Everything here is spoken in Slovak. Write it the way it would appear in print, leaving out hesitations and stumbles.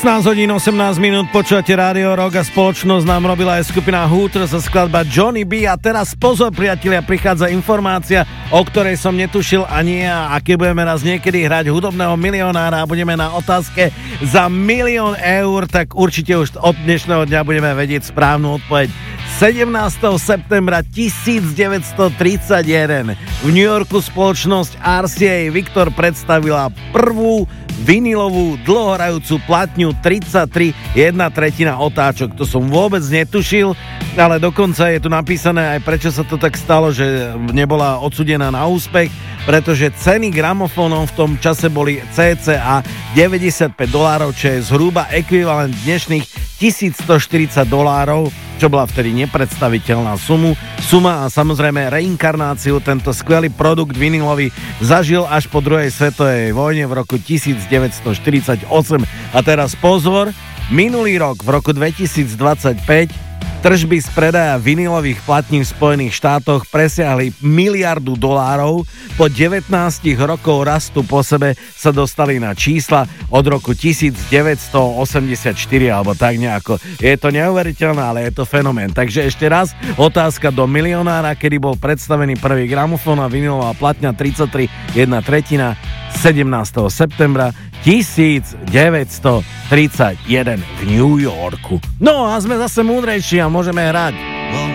15 hodín 18 minút, počúvate Rádio Rock a spoločnosť nám robila aj skupina Hooters a skladba Johnny B. A teraz pozor, priatelia, prichádza informácia, o ktorej som netušil ani ja. A keď budeme raz niekedy hrať hudobného milionára a budeme na otázke za 1 000 000 eur, tak určite už od dnešného dňa budeme vedieť správnu odpoveď. 17. septembra 1931 v New Yorku spoločnosť RCA Victor predstavila prvú vinilovú dlhohrajúcu platňu 33 1/3 otáčok. To som vôbec netušil, ale dokonca je tu napísané aj prečo sa to tak stalo, že nebola odsúdená na úspech, pretože ceny gramofónov v tom čase boli cca $95, čo je zhruba ekvivalent dnešných $1140, čo bola vtedy nepredstaviteľná suma a samozrejme reinkarnáciu tento skvelý produkt vinilový zažil až po druhej svetovej vojne v roku 1948. A teraz pozor, minulý rok, v roku 2025, tržby z predaja vinilových platní v Spojených štátoch presiahli $1 miliardu. Po 19 rokov rastu po sebe sa dostali na čísla od roku 1984 alebo tak nejako. Je to neuveriteľné, ale je to fenomén. Takže ešte raz, otázka do milionára, kedy bol predstavený prvý gramofón a vinilová platňa 33 1/3 17. septembra 1931 v New Yorku. No a sme zase múdrejší a môžeme hrať.